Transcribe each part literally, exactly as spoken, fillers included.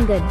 आंगन।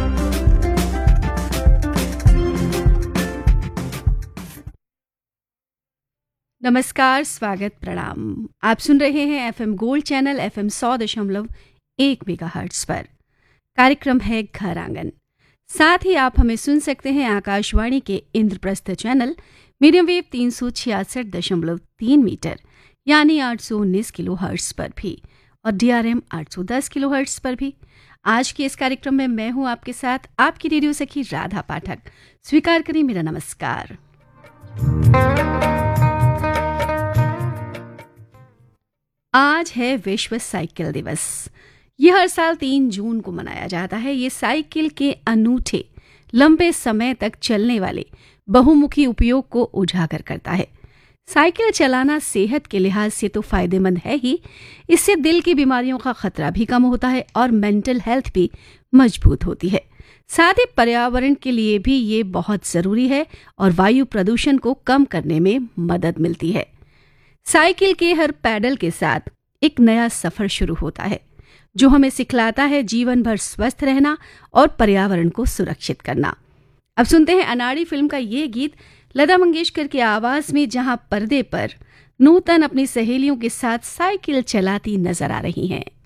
नमस्कार, स्वागत, प्रणाम। आप सुन रहे हैं एफएम गोल्ड चैनल एफएम सौ दशमलव एक मेगाहर्ट्ज पर। कार्यक्रम है घर आंगन। साथ ही आप हमें सुन सकते हैं आकाशवाणी के इंद्रप्रस्थ चैनल मीडियम वेव तीन सौ छियासठ दशमलव तीन मीटर यानी आठ सौ उन्नीस किलो हर्ट्ज पर भी और डीआरएम आठ सौ दस किलो हर्ट्ज पर भी। आज के इस कार्यक्रम में मैं हूं आपके साथ आपकी रेडियो सखी राधा पाठक। स्वीकार करें मेरा नमस्कार। आज है विश्व साइकिल दिवस। यह हर साल तीन जून को मनाया जाता है। ये साइकिल के अनूठे, लंबे समय तक चलने वाले बहुमुखी उपयोग को उजागर करता है। साइकिल चलाना सेहत के लिहाज से तो फायदेमंद है ही, इससे दिल की बीमारियों का खतरा भी कम होता है और मेंटल हेल्थ भी मजबूत होती है। साथ ही पर्यावरण के लिए भी ये बहुत जरूरी है और वायु प्रदूषण को कम करने में मदद मिलती है। साइकिल के हर पैडल के साथ एक नया सफर शुरू होता है जो हमें सिखलाता है जीवन भर स्वस्थ रहना और पर्यावरण को सुरक्षित करना। अब सुनते हैं अनाड़ी फिल्म का ये गीत लता मंगेशकर की आवाज में, जहां पर्दे पर नूतन अपनी सहेलियों के साथ साइकिल चलाती नजर आ रही हैं।